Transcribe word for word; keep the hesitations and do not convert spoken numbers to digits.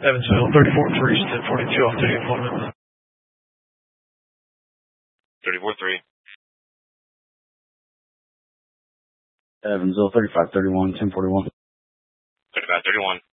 Evansville, thirty-four three, ten forty-two off duty appointment. thirty-four three. Evansville, thirty-five thirty-one, ten forty-one. thirty-five thirty-one.